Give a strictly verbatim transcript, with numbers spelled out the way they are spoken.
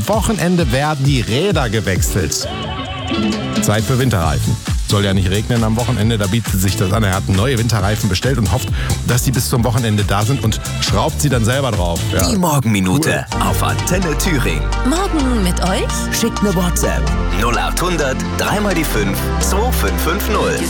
Wochenende werden die Räder gewechselt. Zeit für Winterreifen. Soll ja nicht regnen am Wochenende, da bietet sich das an. Er hat neue Winterreifen bestellt und hofft, dass die bis zum Wochenende da sind und schraubt sie dann selber drauf. Ja. Die Morgenminute cool. Auf Antenne Thüringen. Morgen mit euch? Schickt eine WhatsApp null acht hundert, drei mal die fünf, zwei fünf fünf null.